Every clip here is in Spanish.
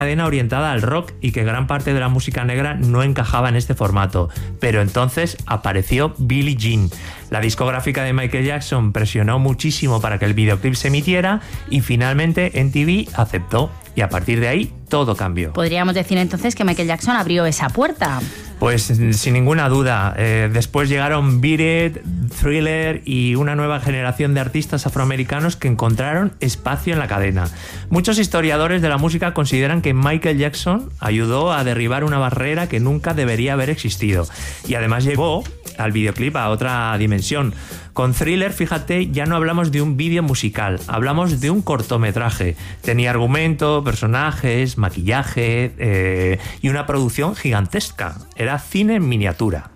cadena orientada al rock y que gran parte de la música negra no encajaba en este formato. Pero entonces apareció Billie Jean. La discográfica de Michael Jackson presionó muchísimo para que el videoclip se emitiera y finalmente MTV aceptó. Y a partir de ahí todo cambió. Podríamos decir entonces que Michael Jackson abrió esa puerta. Pues sin ninguna duda. Después llegaron Beat It, Thriller y una nueva generación de artistas afroamericanos que encontraron espacio en la cadena. Muchos historiadores de la música consideran que Michael Jackson ayudó a derribar una barrera que nunca debería haber existido. Y además llevó al videoclip a otra dimensión. Con Thriller, fíjate, ya no hablamos de un vídeo musical, hablamos de un cortometraje. Tenía argumento, personajes, maquillaje y una producción gigantesca. Era cine en miniatura.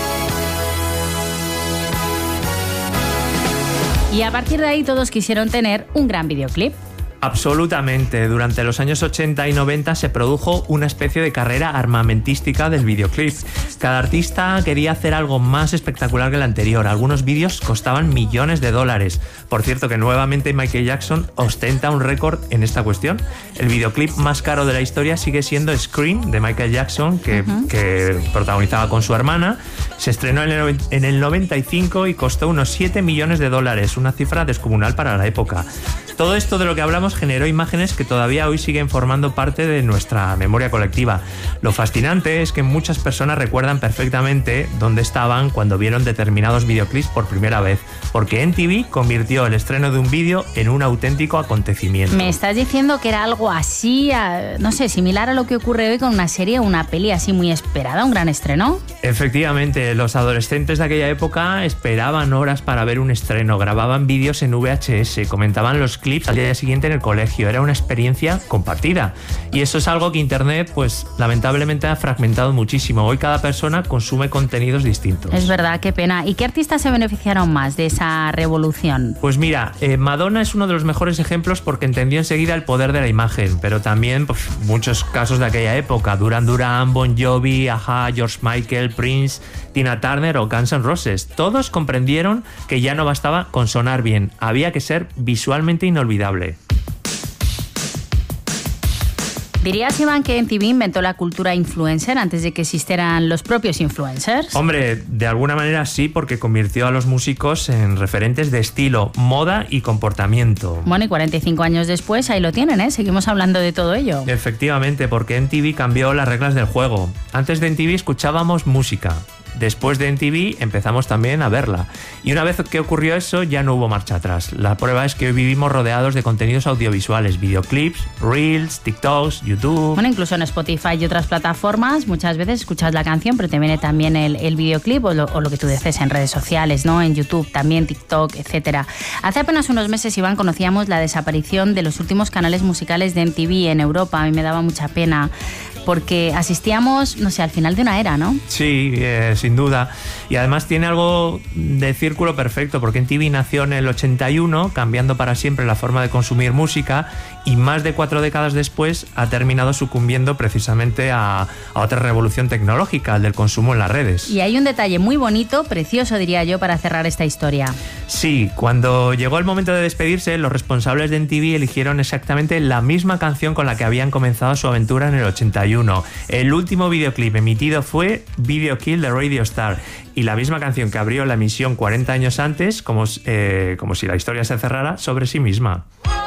Y a partir de ahí todos quisieron tener un gran videoclip. Absolutamente. Durante los años 80 y 90 se produjo una especie de carrera armamentística del videoclip. Cada artista quería hacer algo más espectacular que el anterior. Algunos vídeos costaban millones de dólares. Por cierto que nuevamente Michael Jackson ostenta un récord en esta cuestión. El videoclip más caro de la historia sigue siendo Scream de Michael Jackson, que protagonizaba con su hermana. Se estrenó en el 95 y costó unos 7 millones de dólares, una cifra descomunal para la época. Todo esto de lo que hablamos generó imágenes que todavía hoy siguen formando parte de nuestra memoria colectiva. Lo fascinante es que muchas personas recuerdan perfectamente dónde estaban cuando vieron determinados videoclips por primera vez, porque MTV convirtió el estreno de un vídeo en un auténtico acontecimiento. ¿Me estás diciendo que era algo así, no sé, similar a lo que ocurre hoy con una serie o una peli así muy esperada, un gran estreno? Efectivamente, los adolescentes de aquella época esperaban horas para ver un estreno, grababan vídeos en VHS, comentaban los clips al día siguiente en el colegio. Era una experiencia compartida. Y eso es algo que Internet, pues lamentablemente ha fragmentado muchísimo. Hoy cada persona consume contenidos distintos. Es verdad, qué pena. ¿Y qué artistas se beneficiaron más de esa revolución? Pues mira, Madonna es uno de los mejores ejemplos porque entendió enseguida el poder de la imagen, pero también pues, muchos casos de aquella época. Duran Duran, Bon Jovi, Ajá, George Michael, Prince, Tina Turner o Guns N' Roses. Todos comprendieron que ya no bastaba con sonar bien, había que ser visualmente inolvidable. ¿Dirías, Iván, que MTV inventó la cultura influencer antes de que existieran los propios influencers? Hombre, de alguna manera sí, porque convirtió a los músicos en referentes de estilo, moda y comportamiento. Bueno, y 45 años después, ahí lo tienen, ¿eh? Seguimos hablando de todo ello. Efectivamente, porque MTV cambió las reglas del juego. Antes de MTV escuchábamos música. Después de MTV empezamos también a verla. Y una vez que ocurrió eso, ya no hubo marcha atrás. La prueba es que hoy vivimos rodeados de contenidos audiovisuales, videoclips, reels, TikToks, YouTube... Bueno, incluso en Spotify y otras plataformas muchas veces escuchas la canción, pero te viene también el videoclip o lo que tú dices en redes sociales, ¿no? En YouTube, también TikTok, etcétera. Hace apenas unos meses, Iván, conocíamos la desaparición de los últimos canales musicales de MTV en Europa. A mí me daba mucha pena porque asistíamos, no sé, al final de una era, ¿no? Sí, sin duda. Y además tiene algo de círculo perfecto, porque MTV nació en el 81, cambiando para siempre la forma de consumir música, y más de 4 décadas después ha terminado sucumbiendo precisamente a otra revolución tecnológica, el del consumo en las redes. Y hay un detalle muy bonito, precioso diría yo, para cerrar esta historia. Sí, cuando llegó el momento de despedirse, los responsables de MTV eligieron exactamente la misma canción con la que habían comenzado su aventura en el 81. El último videoclip emitido fue Video Kill de Radio Star, y la misma canción que abrió la emisión 40 años antes, como si la historia se cerrara sobre sí misma.